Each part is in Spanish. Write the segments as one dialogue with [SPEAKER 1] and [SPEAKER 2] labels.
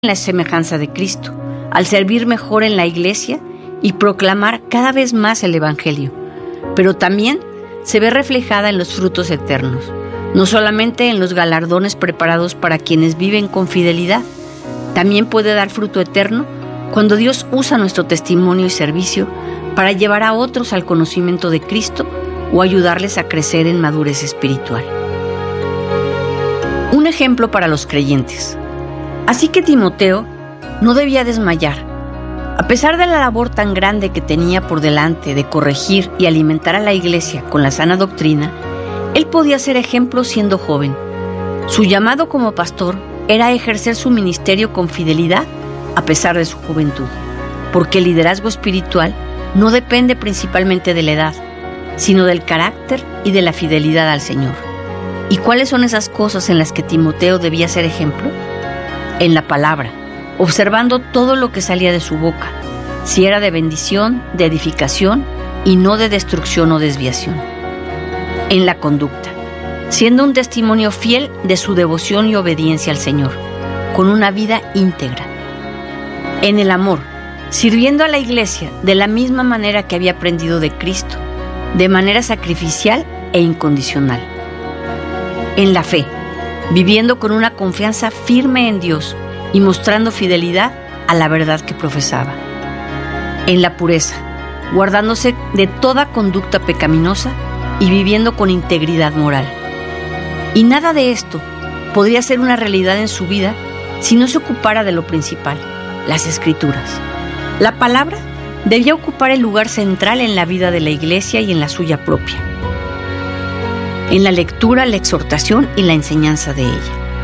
[SPEAKER 1] la semejanza de Cristo, al servir mejor en la iglesia y proclamar cada vez más el Evangelio, pero también se ve reflejada en los frutos eternos, no solamente en los galardones preparados para quienes viven con fidelidad. También puede dar fruto eterno cuando Dios usa nuestro testimonio y servicio para llevar a otros al conocimiento de Cristo o ayudarles a crecer en madurez espiritual. Un ejemplo para los creyentes. Así que Timoteo no debía desmayar. A pesar de la labor tan grande que tenía por delante de corregir y alimentar a la iglesia con la sana doctrina, él podía ser ejemplo siendo joven. Su llamado como pastor era ejercer su ministerio con fidelidad a pesar de su juventud, porque el liderazgo espiritual no depende principalmente de la edad, sino del carácter y de la fidelidad al Señor. ¿Y cuáles son esas cosas en las que Timoteo debía ser ejemplo? En la palabra, observando todo lo que salía de su boca, si era de bendición, de edificación y no de destrucción o desviación. En la conducta, siendo un testimonio fiel de su devoción y obediencia al Señor, con una vida íntegra. En el amor, sirviendo a la iglesia de la misma manera que había aprendido de Cristo, de manera sacrificial e incondicional. En la fe, viviendo con una confianza firme en Dios y mostrando fidelidad a la verdad que profesaba. En la pureza, guardándose de toda conducta pecaminosa y viviendo con integridad moral. Y nada de esto podría ser una realidad en su vida si no se ocupara de lo principal, las Escrituras. La palabra debía ocupar el lugar central en la vida de la iglesia y en la suya propia, en la lectura, la exhortación y la enseñanza de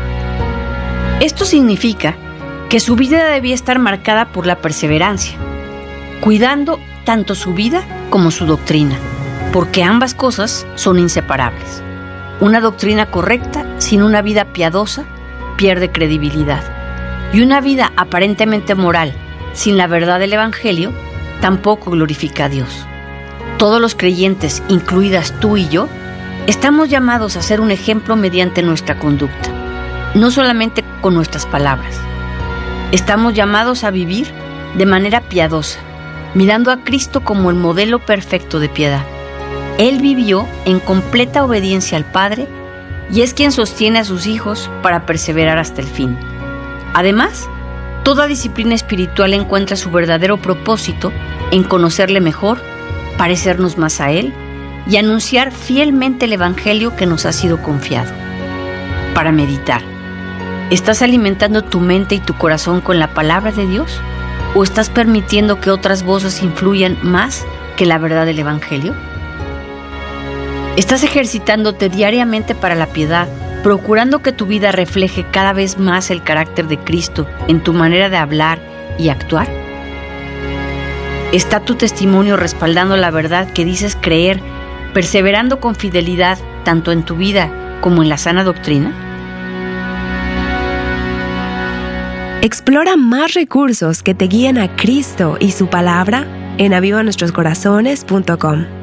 [SPEAKER 1] ella. Esto significa que su vida debía estar marcada por la perseverancia, cuidando tanto su vida como su doctrina, porque ambas cosas son inseparables. Una doctrina correcta sin una vida piadosa pierde credibilidad, y una vida aparentemente moral sin la verdad del Evangelio tampoco glorifica a Dios. Todos los creyentes, incluidas tú y yo, estamos llamados a ser un ejemplo mediante nuestra conducta, no solamente con nuestras palabras. Estamos llamados a vivir de manera piadosa, mirando a Cristo como el modelo perfecto de piedad. Él vivió en completa obediencia al Padre y es quien sostiene a sus hijos para perseverar hasta el fin. Además, toda disciplina espiritual encuentra su verdadero propósito en conocerle mejor, parecernos más a Él y anunciar fielmente el Evangelio que nos ha sido confiado. Para meditar, ¿estás alimentando tu mente y tu corazón con la palabra de Dios? ¿O estás permitiendo que otras voces influyan más que la verdad del Evangelio? ¿Estás ejercitándote diariamente para la piedad, procurando que tu vida refleje cada vez más el carácter de Cristo en tu manera de hablar y actuar? ¿Está tu testimonio respaldando la verdad que dices creer, perseverando con fidelidad tanto en tu vida como en la sana doctrina?
[SPEAKER 2] Explora más recursos que te guíen a Cristo y su palabra en avivanuestroscorazones.com.